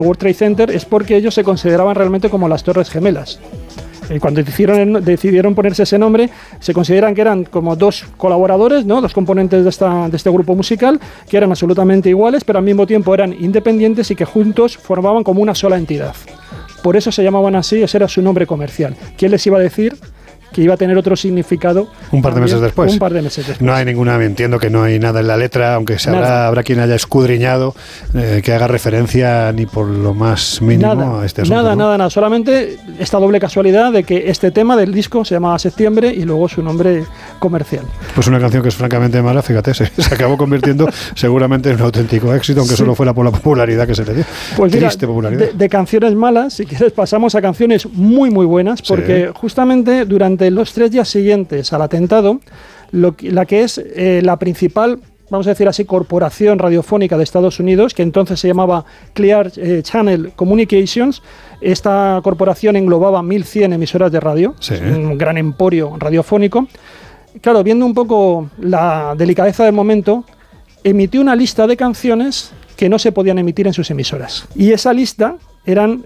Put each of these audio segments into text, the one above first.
World Trade Center es porque ellos se consideraban realmente como las Torres Gemelas. Cuando decidieron ponerse ese nombre, se consideran que eran como dos colaboradores, ¿no? Dos componentes de este grupo musical, que eran absolutamente iguales, pero al mismo tiempo eran independientes y que juntos formaban como una sola entidad. Por eso se llamaban así, ese era su nombre comercial. ¿Quién les iba a decir que iba a tener otro significado un par de meses después? Un par de meses después. No hay ninguna, entiendo que no hay nada en la letra, aunque habrá quien haya escudriñado que haga referencia ni por lo más mínimo a este asunto. Nada. Solamente esta doble casualidad de que este tema del disco se llamaba Septiembre y luego su nombre comercial. Pues una canción que es francamente mala, fíjate, se acabó convirtiendo seguramente en un auténtico éxito, aunque solo fuera por la popularidad que se le dio. Pues triste mira, popularidad. De canciones malas, si quieres pasamos a canciones muy buenas, porque justamente durante los 3 días siguientes al atentado, la que es la principal, vamos a decir así, corporación radiofónica de Estados Unidos, que entonces se llamaba Clear Channel Communications, esta corporación englobaba 1.100 emisoras de radio, un gran emporio radiofónico. Claro, viendo un poco la delicadeza del momento, emitió una lista de canciones que no se podían emitir en sus emisoras. Y esa lista eran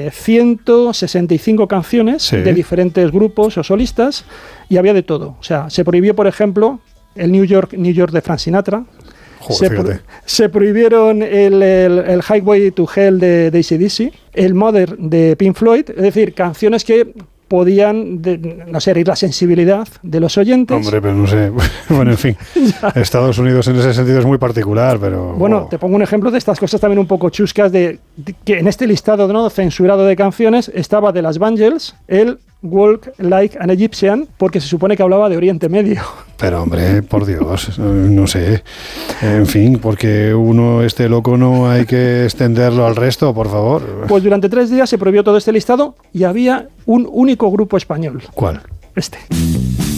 165 canciones de diferentes grupos o solistas, y había de todo. O sea, se prohibió, por ejemplo, el New York de Frank Sinatra. Se prohibieron el Highway to Hell de AC/DC, el Mother de Pink Floyd, es decir, canciones que podían, no sé, herir la sensibilidad de los oyentes. Hombre, pero no sé. Bueno, en fin. Estados Unidos en ese sentido es muy particular, pero... Bueno, te pongo un ejemplo de estas cosas también un poco chuscas, de que en este listado, ¿no?, censurado de canciones estaba de las Bangles el Walk Like an Egyptian, porque se supone que hablaba de Oriente Medio. Pero hombre, por Dios, no sé. En fin, porque uno esté loco no hay que extenderlo al resto, por favor. Pues durante 3 días se prohibió todo este listado y había un único grupo español. ¿Cuál? Este.